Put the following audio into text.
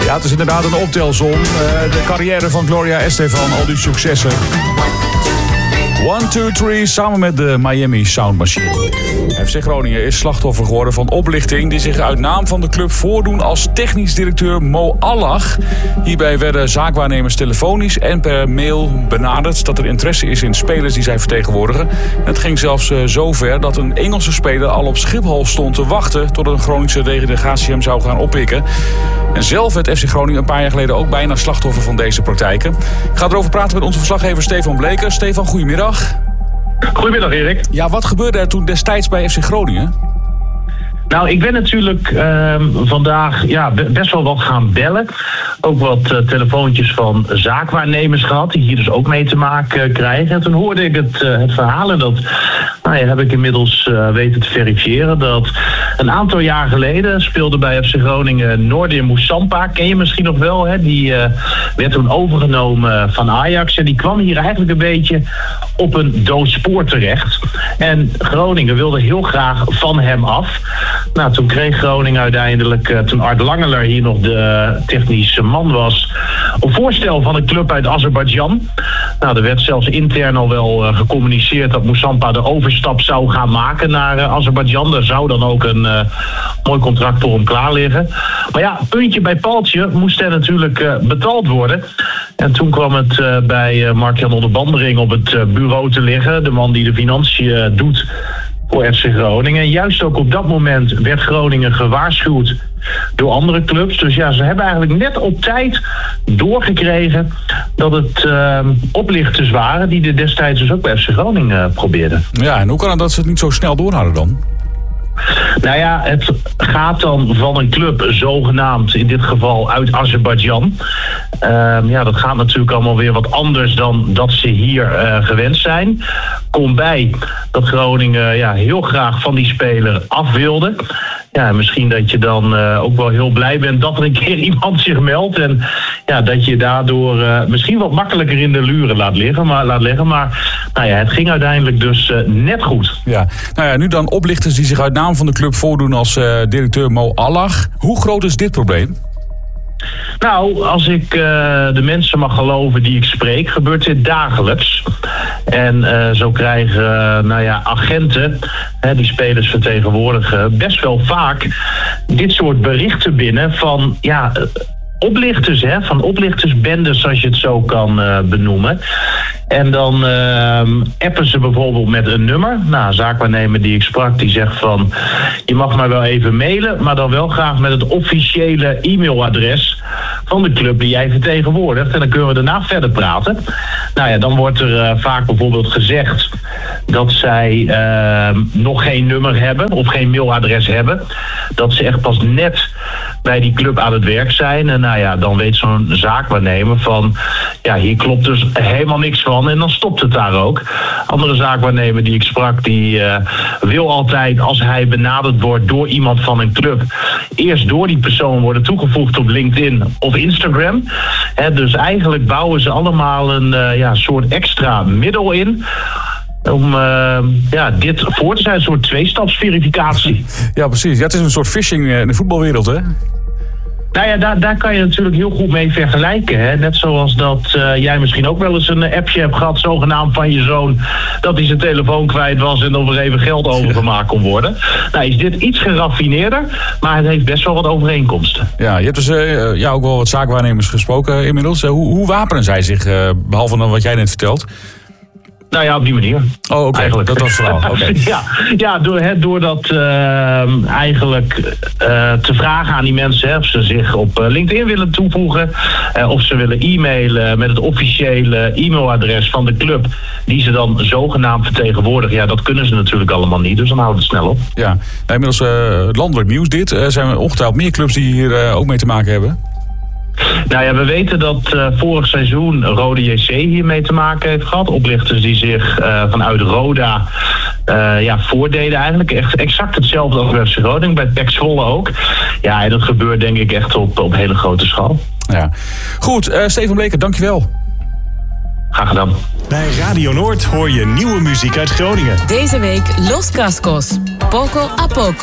Ja, het is inderdaad een optelsom. De carrière van Gloria Estefan, al die successen. 1, 2, 3, samen met de Miami Sound Machine. FC Groningen is slachtoffer geworden van oplichting die zich uit naam van de club voordoen als technisch directeur Mo Allah. Hierbij werden zaakwaarnemers telefonisch en per mail benaderd dat er interesse is in spelers die zij vertegenwoordigen. Het ging zelfs zo ver dat een Engelse speler al op Schiphol stond te wachten tot een Groningse delegatie hem zou gaan oppikken. En zelf werd FC Groningen een paar jaar geleden ook bijna slachtoffer van deze praktijken. Ik ga erover praten met onze verslaggever Stefan Bleker. Stefan, goedemiddag. Goedemiddag, Erik. Ja, wat gebeurde er toen destijds bij FC Groningen? Nou, ik ben natuurlijk vandaag best wel wat gaan bellen. Ook wat telefoontjes van zaakwaarnemers gehad, die hier dus ook mee te maken krijgen. En toen hoorde ik het verhaal en dat heb ik inmiddels weten te verifiëren. Dat een aantal jaar geleden speelde bij FC Groningen Noordir Moussampa. Ken je misschien nog wel, hè? Die werd toen overgenomen van Ajax. En die kwam hier eigenlijk een beetje op een dood spoor terecht. En Groningen wilde heel graag van hem af. Nou, toen kreeg Groningen uiteindelijk, toen Art Langeler hier nog de technische man was, een voorstel van een club uit Azerbeidzjan. Nou, er werd zelfs intern al wel gecommuniceerd dat Moussampa de overstap zou gaan maken naar Azerbeidzjan. Daar zou dan ook een mooi contract voor hem klaar liggen. Maar ja, puntje bij paaltje moest er natuurlijk betaald worden. En toen kwam het bij Mark-Jan Onderbandering op het bureau te liggen. De man die de financiën doet voor FC Groningen. En juist ook op dat moment werd Groningen gewaarschuwd door andere clubs. Dus ja, ze hebben eigenlijk net op tijd doorgekregen dat het oplichters waren die er destijds dus ook bij FC Groningen probeerden. Ja, en hoe kan het dat ze het niet zo snel door hadden dan? Nou ja, het gaat dan van een club zogenaamd, in dit geval uit Azerbeidzjan. Dat gaat natuurlijk allemaal weer wat anders dan dat ze hier gewend zijn. Kom bij dat Groningen heel graag van die speler af wilde. Ja, misschien dat je dan ook wel heel blij bent dat er een keer iemand zich meldt. En ja, dat je daardoor misschien wat makkelijker in de luren laat liggen. Maar het ging uiteindelijk dus net goed. Ja, nu dan oplichters die zich uit naam van de club voordoen als directeur Mo Allah. Hoe groot is dit probleem? Nou, als ik de mensen mag geloven die ik spreek, gebeurt dit dagelijks. En zo krijgen agenten, die spelers vertegenwoordigen, best wel vaak dit soort berichten binnen van oplichters, van oplichtersbendes, als je het zo kan benoemen. En dan appen ze bijvoorbeeld met een nummer. Nou, een zaakwaarnemer die ik sprak, die zegt van, je mag maar wel even mailen, maar dan wel graag met het officiële e-mailadres van de club die jij vertegenwoordigt. En dan kunnen we daarna verder praten. Nou ja, dan wordt er vaak bijvoorbeeld gezegd dat zij nog geen nummer hebben of geen mailadres hebben. Dat ze echt pas net bij die club aan het werk zijn. En dan weet zo'n zaakwaarnemer van, hier klopt dus helemaal niks van. En dan stopt het daar ook. Andere zaakwaarnemer die ik sprak, die wil altijd, als hij benaderd wordt door iemand van een club, eerst door die persoon worden toegevoegd op LinkedIn of Instagram. Dus eigenlijk bouwen ze allemaal een soort extra middel in om dit voor te zijn, een soort tweestapsverificatie. Ja, precies. Ja, het is een soort phishing in de voetbalwereld, hè? Nou ja, daar kan je natuurlijk heel goed mee vergelijken. Hè? Net zoals dat jij misschien ook wel eens een appje hebt gehad, zogenaamd van je zoon, dat hij zijn telefoon kwijt was en of er even geld overgemaakt kon worden. Nou, is dit iets geraffineerder, maar het heeft best wel wat overeenkomsten. Ja, je hebt dus ook wel wat zaakwaarnemers gesproken inmiddels. Hoe wapenen zij zich, behalve dan wat jij net vertelt? Nou ja, op die manier. Oh, oké. Eigenlijk. Dat was het verhaal. Okay. Door dat eigenlijk te vragen aan die mensen, of ze zich op LinkedIn willen toevoegen, of ze willen e-mailen met het officiële e-mailadres van de club die ze dan zogenaamd vertegenwoordigen. Ja, dat kunnen ze natuurlijk allemaal niet, dus dan houdt het snel op. Ja, inmiddels landelijk nieuws dit. Zijn er ongetwijfeld meer clubs die hier ook mee te maken hebben? Nou ja, we weten dat vorig seizoen Rode JC hiermee te maken heeft gehad. Oplichters die zich vanuit Roda voordeden eigenlijk. Echt exact hetzelfde als bij FC Groningen, bij PEC Zwolle ook. Ja, en dat gebeurt denk ik echt op hele grote schaal. Ja. Goed, Stefan Bleker, dankjewel. Graag gedaan. Bij Radio Noord hoor je nieuwe muziek uit Groningen. Deze week Los Cascos, Poco a Poco.